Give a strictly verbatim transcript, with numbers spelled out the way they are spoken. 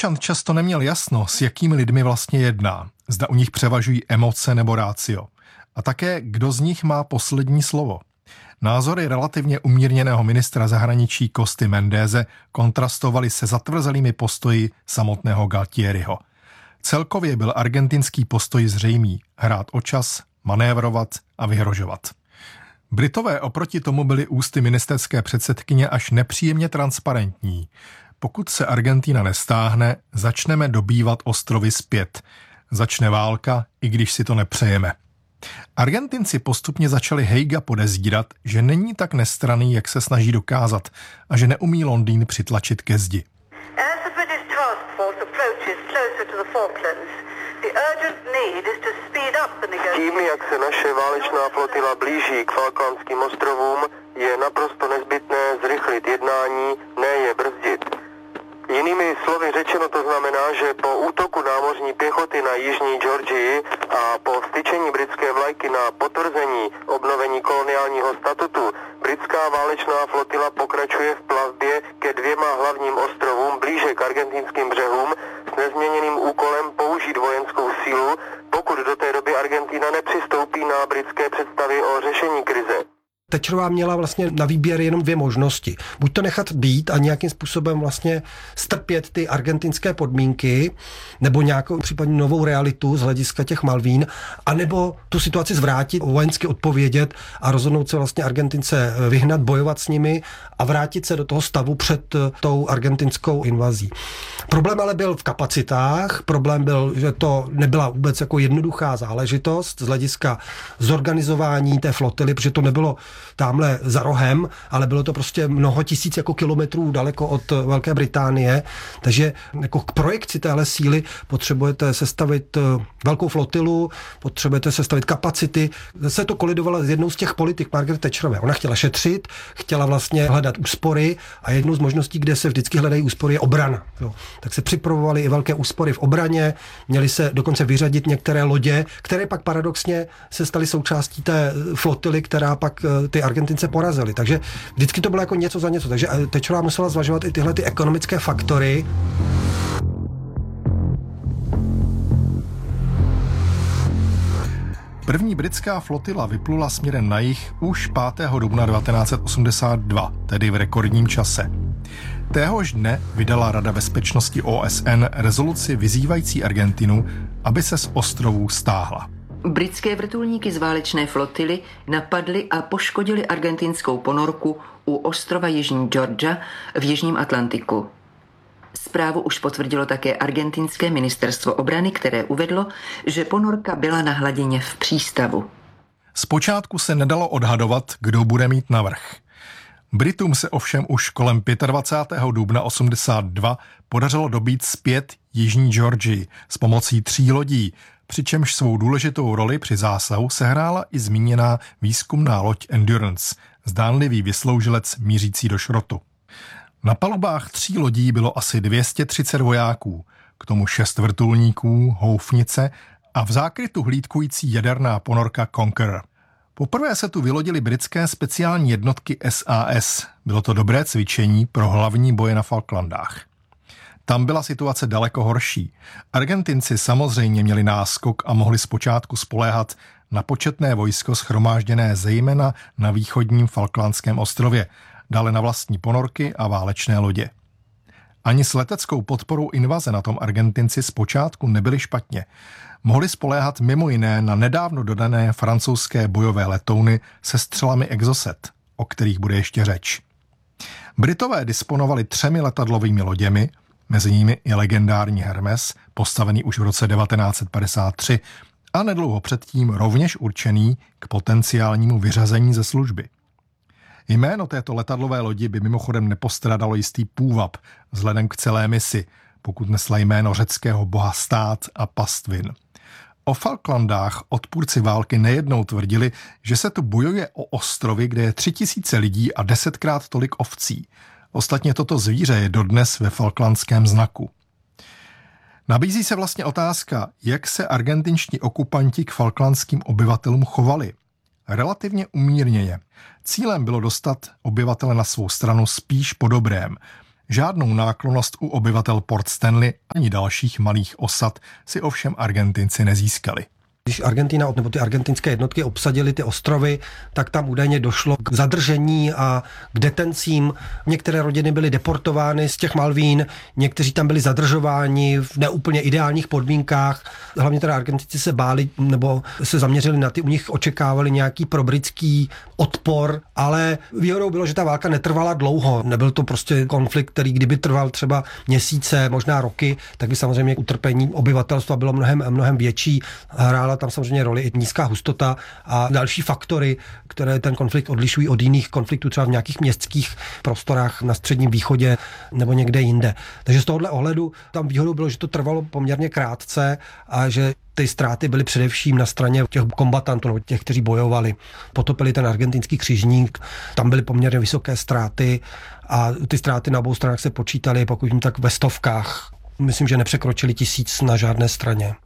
občan často neměl jasno, s jakými lidmi vlastně jedná. Zda u nich převažují emoce nebo rácio. A také, kdo z nich má poslední slovo. Názory relativně umírněného ministra zahraničí Costy Mendése kontrastovaly se zatvrzelými postoji samotného Galtieriho. Celkově byl argentinský postoj zřejmý – hrát o čas, manévrovat a vyhrožovat. Britové oproti tomu byli ústy ministerské předsedkyně až nepříjemně transparentní. Pokud se Argentina nestáhne, začneme dobývat ostrovy zpět. Začne válka, i když si to nepřejeme. Argentinci postupně začali Haiga podezírat, že není tak nestranný, jak se snaží dokázat, a že neumí Londýn přitlačit ke zdi. Tím, jak se naše válečná flotila blíží k Falklandským ostrovům, je naprosto nezbytné zrychlit jednání, ne je brzdit. Jinými slovy řečeno to znamená, že po útoku námořní pěchoty na jižní Georgii a po vstyčení britské vlajky na potvrzení obnovení koloniálního statutu britská válečná flotila pokračuje v plavbě ke dvěma hlavním ostrovům blíže k argentinským břehům s nezměněným úkolem použít vojenskou sílu, pokud do té doby Argentina nepřistoupí na britské představy o řešení krize. Thatcherová měla vlastně na výběr jenom dvě možnosti. Buď to nechat být a nějakým způsobem vlastně strpět ty argentinské podmínky, nebo nějakou případně novou realitu z hlediska těch Malvín, anebo tu situaci zvrátit, vojensky odpovědět a rozhodnout se vlastně Argentince vyhnat, bojovat s nimi a vrátit se do toho stavu před tou argentinskou invazí. Problém ale byl v kapacitách, problém byl, že to nebyla vůbec jako jednoduchá záležitost z hlediska zorganizování té flotily, protože to nebylo tamhle za rohem, ale bylo to prostě mnoho tisíc jako kilometrů daleko od Velké Británie, takže jako k projekci téhle síly potřebujete sestavit velkou flotilu, potřebujete sestavit kapacity. Zase to kolidovalo s jednou z těch politik Margaret Thatcherové. Ona chtěla šetřit, chtěla vlastně hledat úspory a jednou z možností, kde se vždycky hledají úspory, je obrana. Jo. Tak se připravovaly i velké úspory v obraně, měly se dokonce vyřadit některé lodě, které pak paradoxně se staly součástí té flotily, která pak ty Argentince porazily. Takže vždycky to bylo jako něco za něco. Takže Thatcherová musela zvažovat i tyhle ty ekonomické faktory. První britská flotila vyplula směrem na jih už pátého dubna devatenáct set osmdesát dva, tedy v rekordním čase. Téhož dne vydala Rada bezpečnosti O S N rezoluci vyzývající Argentinu, aby se z ostrovů stáhla. Britské vrtulníky z válečné flotily napadly a poškodili argentinskou ponorku u ostrova Jižní Georgia v Jižním Atlantiku. Zprávu už potvrdilo také argentinské ministerstvo obrany, které uvedlo, že ponorka byla na hladině v přístavu. Zpočátku se nedalo odhadovat, kdo bude mít navrch. Britům se ovšem už kolem dvacátého pátého dubna osmdesát dva podařilo dobít zpět Jižní Georgii s pomocí tří lodí, přičemž svou důležitou roli při zásahu sehrála i zmíněná výzkumná loď Endurance, zdánlivý vysloužilec mířící do šrotu. Na palubách tří lodí bylo asi dvě stě třicet vojáků, k tomu šest vrtulníků, houfnice a v zákrytu hlídkující jaderná ponorka Conqueror. Poprvé se tu vylodily britské speciální jednotky S A S. Bylo to dobré cvičení pro hlavní boje na Falklandách. Tam byla situace daleko horší. Argentinci samozřejmě měli náskok a mohli zpočátku spoléhat na početné vojsko shromážděné zejména na východním Falklandském ostrově, dále na vlastní ponorky a válečné lodě. Ani s leteckou podporou invaze na tom Argentinci zpočátku nebyli špatně. Mohli spoléhat mimo jiné na nedávno dodané francouzské bojové letouny se střelami Exocet, o kterých bude ještě řeč. Britové disponovali třemi letadlovými loděmi, mezi nimi i legendární Hermes, postavený už v roce devatenáct set padesát tři a nedlouho předtím rovněž určený k potenciálnímu vyřazení ze služby. Jméno této letadlové lodi by mimochodem nepostradalo jistý půvab vzhledem k celé misi, pokud nesla jméno řeckého boha stát a pastvin. O Falklandách odpůrci války nejednou tvrdili, že se tu bojuje o ostrovy, kde je tři tisíce lidí a desetkrát tolik ovcí. Ostatně toto zvíře je dodnes ve falklandském znaku. Nabízí se vlastně otázka, jak se argentinští okupanti k falklandským obyvatelům chovali. Relativně umírněně. Cílem bylo dostat obyvatele na svou stranu spíš po dobrém. Žádnou náklonnost u obyvatel Port Stanley ani dalších malých osad si ovšem Argentinci nezískali. Když Argentina nebo ty argentinské jednotky obsadily ty ostrovy, tak tam údajně došlo k zadržení a k detencím. Některé rodiny byly deportovány z těch Malvín, někteří tam byli zadržováni v neúplně ideálních podmínkách. Hlavně teda Argentinci se báli nebo se zaměřili na ty, u nich očekávali nějaký probritský odpor, ale výhodou bylo, že ta válka netrvala dlouho. Nebyl to prostě konflikt, který kdyby trval třeba měsíce, možná roky, tak by samozřejmě utrpení obyvatelstva bylo mnohem, mnohem větší. Hrála tam samozřejmě roli i nízká hustota a další faktory, které ten konflikt odlišují od jiných konfliktů třeba v nějakých městských prostorách na Středním východě nebo někde jinde. Takže z tohohle ohledu tam výhodou bylo, že to trvalo poměrně krátce a že ty ztráty byly především na straně těch kombatantů, nebo těch, kteří bojovali. Potopili ten argentinský křižník, tam byly poměrně vysoké ztráty a ty ztráty na obou stranách se počítaly, pokud jim tak ve stovkách. Myslím, že nepřekročili tisíc na žádné straně.